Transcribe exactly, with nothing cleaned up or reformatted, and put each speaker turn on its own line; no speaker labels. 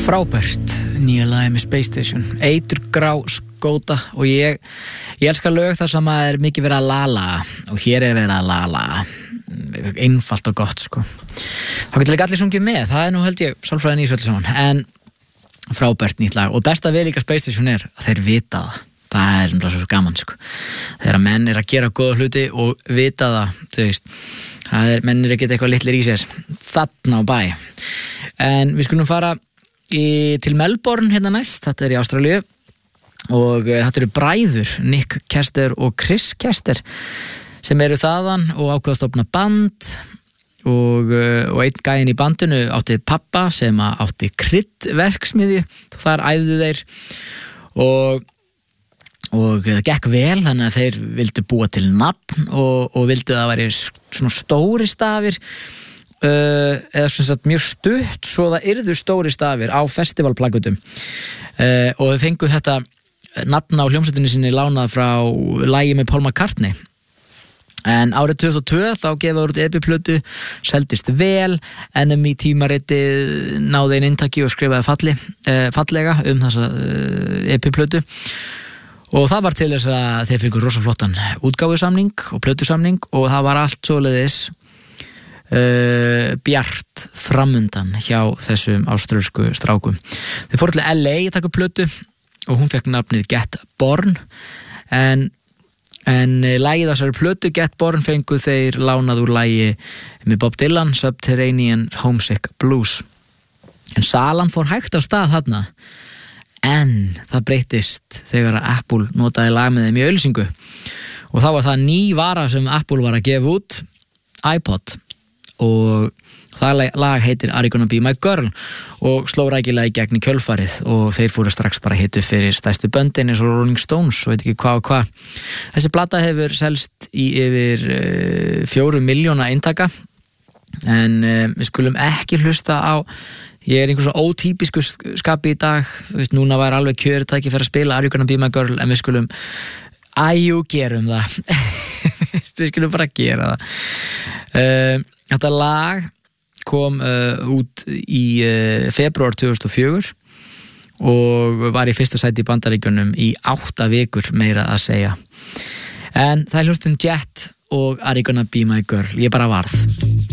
Frábært nýja lagi með Space Station, eiturgrá skóta og ég, ég elska lög þar sem að er mikið verið að lala og hér er verið að lala einfalt og gott sko. Þá getur líka allir sungið með, það er nú held ég sálfræðin í þessu öllu saman, en frábært nýtt lag og besta við líka Space Station er að þeir vita það, það er svona svo gaman sko. Þegar menn er að gera góða hluti og vita það, þú veist, það er menn er að geta eitthvað litlir í sér þarna á bæ. En við skulum fara í, til Melbourne hérna næst, þetta er í Ástralíu og uh, þetta eru bræður Nick Kester og Chris Kester sem eru þaðan og ákveða að stofna band og, uh, og einn gæinn í bandinu átti pappa sem átti kryddverksmiðju, þar æfðu þeir og og það gekk vel þannig að þeir vildu búa til nafn og, og vildu að það væri svona stóri stafir uh, eða svona sagt mjög stutt svo það yrðu stóri stafir á festivalplaggutum uh, og þau fengu þetta nafn á hljómsveitinni sinni lánað frá lagi með Paul McCartney. En árið tvö þúsund og tvö þá gefa úr E P-plötu, seldist vel, N M E tímaritið náði einn inntaki og skrifaði falli, uh, fallega um þessa uh, E P-plötu og það var til þess að þeir fengu rosa flottan útgáfusamning og plötusamning og það var allt svoleiðis uh, bjart framundan hjá þessum áströlsku strákum. Þeir fóru til L A að taka plötu og hún fekk nafnið Get Born en En lagið þessari plötu Get Born fengu þeir lánað úr lagi með Bob Dylan, Subterranean Homesick Blues. En salan fór hægt af stað þarna, en það breyttist þegar Apple notaði lag með þeim í auglýsingu. Og þá var það ný vara sem Apple var að gefa út, iPod, og það lag heitir Are You Gonna Be My Girl og sló rækilega í gegn í kjölfarið og þeir fóru strax bara hitu fyrir stærstu böndin eins og Rolling Stones og veit ekki hvað og hvað. Þessi plata hefur selst í yfir uh, fjórum milljóna eintaka en uh, við skulum ekki hlusta á, ég er einhver svo ótípisku skapi í dag, þú veist, núna var alveg kjörtæki fyrir að spila Are You Gonna Be My Girl en við skulum, æjú, gerum það. Við skulum bara gera það. Uh, þetta lag kom uh, út í uh, febrúar tvö þúsund og fjögur og var í fyrsta sæti í Bandaríkjunum í átta vikur meira að segja. En það er hljómsveitin Jet og Are You Gonna Be My Girl, ég bara varð.